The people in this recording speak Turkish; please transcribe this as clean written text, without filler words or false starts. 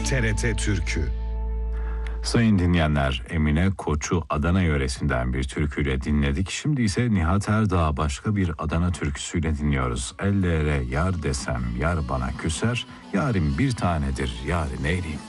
TRT Türkü. Sayın dinleyenler, Emine Koç'u Adana yöresinden bir türküyle dinledik. Şimdi ise Nihat Erdağ başka bir Adana türküsüyle dinliyoruz. Ellere yar desem yar bana küser, yarim bir tanedir, yâri neyleyim.